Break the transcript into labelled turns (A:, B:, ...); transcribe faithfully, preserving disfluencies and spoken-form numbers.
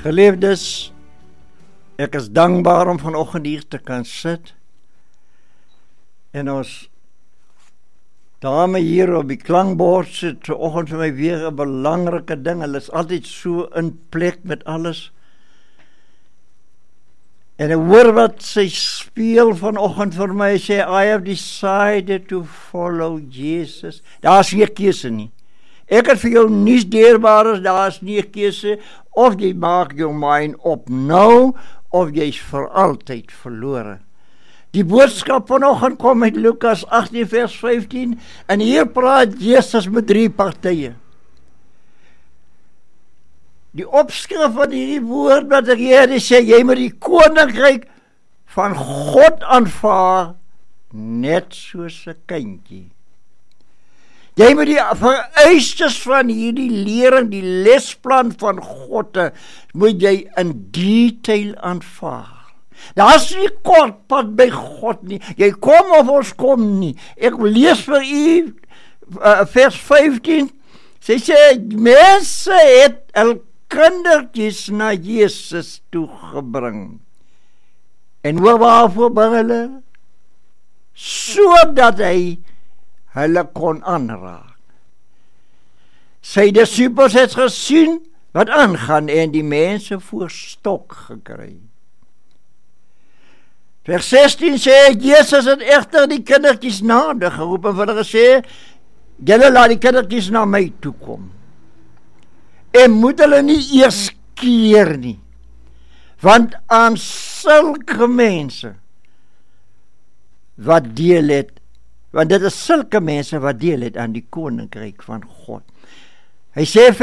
A: Geliefdes, ek is dankbaar om vanoggend hier te kan sit en ons dame hier op die klankbord sit vanoggend vir my weer 'n belangrike ding. Hulle is altyd so in plek met alles. En ek hoor wat sy speel vanoggend vir my, sê, I have decided to follow Jesus. Daar is nie 'n keuse nie. Ek het vir jou nuus dierbaar is, daar is nie 'n keuse, of jy maak jou mind op nou, of jy is vir altyd verlore. Die boodskap vanoggend kom met Lukas agttien vers vyftien, en hier praat Jesus met drie partye. Die opskrif van hierdie woord wat ek hier sê, jy moet die koninkryk van God aanvaar, net soos 'n kindjie. Jy moet die vereistes van hierdie lering, die lesplan van God, moet jy in detail aanvaar. Daar is nie kort pad by God nie. Jy kom of ons kom nie. Ek lees vir u uh, vers vyftien. Sy sê, mense het al kindertjies na Jesus toegebring. En hoe waarvoor bring hulle? Sodat hy hulle kon aanraak. Sy disippels het gesien wat aangaan en die mense voor stok gekry. Vers sestien sê, Jesus het egter die kindertjies nader geroep en vir hulle gesê, julle laat die kindertjies na my toe kom. En moet hulle nie eers keer nie, want aan sulke mense wat deel het, want dit is sulke mense wat deel het aan die koninkryk van God. Hy sê